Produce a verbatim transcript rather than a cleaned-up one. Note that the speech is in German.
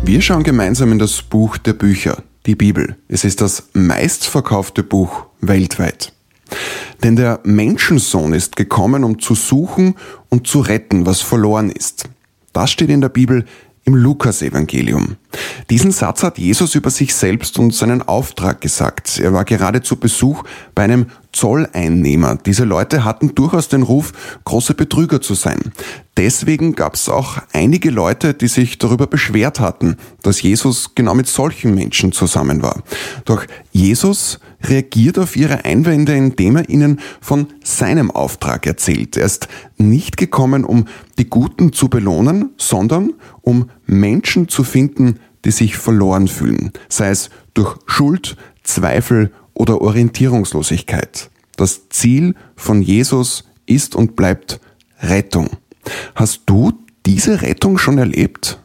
Wir schauen gemeinsam in das Buch der Bücher, die Bibel. Es ist das meistverkaufte Buch weltweit. Denn der Menschensohn ist gekommen, um zu suchen und zu retten, was verloren ist. Das steht in der Bibel im Lukas-Evangelium. Diesen Satz hat Jesus über sich selbst und seinen Auftrag gesagt. Er war gerade zu Besuch bei einem Zolleinnehmer. Diese Leute hatten durchaus den Ruf, große Betrüger zu sein. Deswegen gab es auch einige Leute, die sich darüber beschwert hatten, dass Jesus genau mit solchen Menschen zusammen war. Doch Jesus reagiert auf ihre Einwände, indem er ihnen von seinem Auftrag erzählt. Er ist nicht gekommen, um die Guten zu belohnen, sondern um Menschen zu finden, die sich verloren fühlen, sei es durch Schuld, Zweifel oder Orientierungslosigkeit. Das Ziel von Jesus ist und bleibt Rettung. Hast du diese Rettung schon erlebt?